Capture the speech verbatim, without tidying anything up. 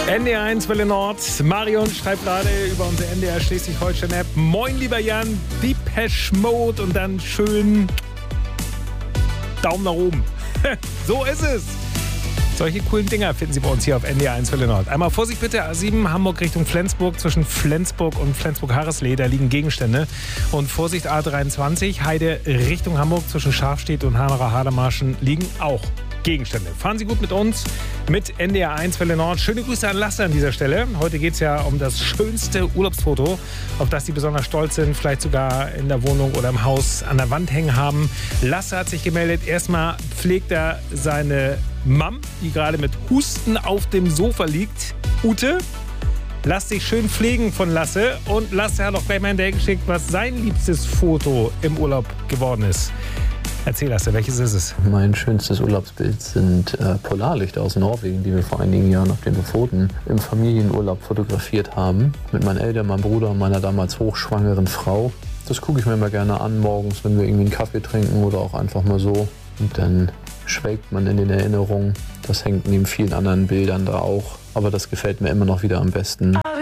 N D R eins Welle Nord. Marion schreibt gerade über unsere N D R Schleswig-Holstein-App. Moin, lieber Jan, Depeche Mode und dann schön Daumen nach oben. So ist es. Solche coolen Dinger finden Sie bei uns hier auf N D R eins Welle Nord. Einmal Vorsicht bitte, A sieben, Hamburg Richtung Flensburg. Zwischen Flensburg und Flensburg-Harreslee, da liegen Gegenstände. Und Vorsicht A dreiundzwanzig, Heide Richtung Hamburg. Zwischen Schafstedt und Hamerer-Hadermarschen liegen auch Gegenstände. Fahren Sie gut mit uns, mit N D R eins Welle Nord. Schöne Grüße an Lasse an dieser Stelle. Heute geht es ja um das schönste Urlaubsfoto, auf das Sie besonders stolz sind, vielleicht sogar in der Wohnung oder im Haus an der Wand hängen haben. Lasse hat sich gemeldet. Erstmal pflegt er seine Mom, die gerade mit Husten auf dem Sofa liegt. Ute, lass dich schön pflegen von Lasse. Und Lasse hat auch gleich mal hinterher geschickt, was sein liebstes Foto im Urlaub geworden ist. Erzähl, Lasse, welches ist es? Mein schönstes Urlaubsbild sind äh, Polarlichter aus Norwegen, die wir vor einigen Jahren auf den Lofoten im Familienurlaub fotografiert haben. Mit meinen Eltern, meinem Bruder und meiner damals hochschwangeren Frau. Das gucke ich mir immer gerne an morgens, wenn wir irgendwie einen Kaffee trinken oder auch einfach mal so. Und dann schwelgt man in den Erinnerungen. Das hängt neben vielen anderen Bildern da auch. Aber das gefällt mir immer noch wieder am besten.